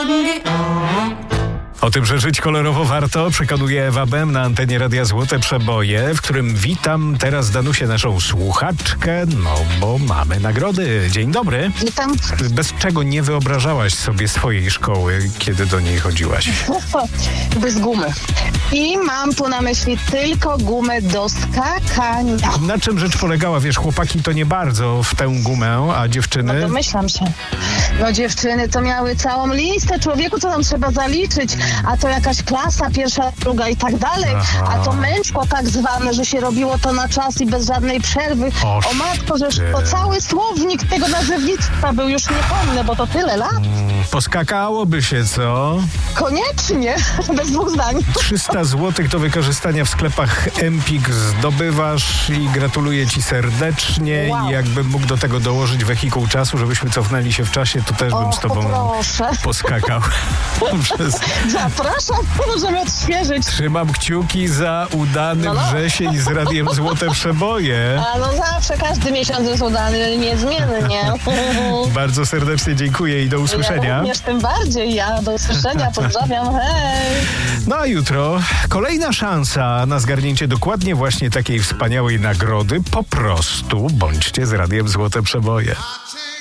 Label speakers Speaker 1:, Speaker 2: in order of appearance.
Speaker 1: O tym, że żyć kolorowo warto, przekonuje Ewa Bem na antenie Radia Złote Przeboje, w którym witam teraz Danusię, naszą słuchaczkę, no bo mamy nagrody. Dzień dobry.
Speaker 2: Witam.
Speaker 1: Bez czego nie wyobrażałaś sobie swojej szkoły, kiedy do niej chodziłaś?
Speaker 2: Bez gumy. I mam tu na myśli tylko gumę do skakania.
Speaker 1: Na czym rzecz polegała? Wiesz, chłopaki to nie bardzo w tę gumę, a dziewczyny?
Speaker 2: No domyślam się. No dziewczyny to miały całą listę, człowieku, co tam trzeba zaliczyć, a to jakaś klasa, pierwsza, druga i tak dalej,
Speaker 1: Aha.
Speaker 2: a to męczko tak zwane, że się robiło to na czas i bez żadnej przerwy. O matko, żeż to cały słownik tego nazewnictwa był, już nie pomnę, bo to tyle lat.
Speaker 1: Poskakałoby się, co?
Speaker 2: Koniecznie, bez dwóch zdań.
Speaker 1: 300 zł do wykorzystania w sklepach Empik zdobywasz i gratuluję ci serdecznie.
Speaker 2: Wow.
Speaker 1: I jakbym mógł do tego dołożyć wehikuł czasu, żebyśmy cofnęli się w czasie, to też bym z tobą
Speaker 2: Proszę.
Speaker 1: poskakał.
Speaker 2: Zapraszam, możemy odświeżyć.
Speaker 1: Trzymam kciuki za udany wrzesień z Radiem Złote Przeboje.
Speaker 2: A no zawsze, każdy miesiąc jest udany, niezmiennie.
Speaker 1: Bardzo serdecznie dziękuję i do
Speaker 2: Ja
Speaker 1: usłyszenia.
Speaker 2: również tym bardziej. Ja do usłyszenia, pozdrawiam, hej.
Speaker 1: No a jutro kolejna szansa na zgarnięcie dokładnie właśnie takiej wspaniałej nagrody. Po prostu bądźcie z Radiem Złote Przeboje.